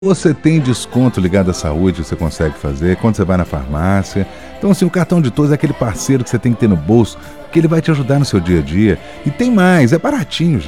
Você tem desconto ligado à saúde, você consegue fazer quando você vai na farmácia. Então, assim, o cartão de todos é aquele parceiro que você tem que ter no bolso, porque ele vai te ajudar no seu dia a dia. E tem mais, é baratinho, gente.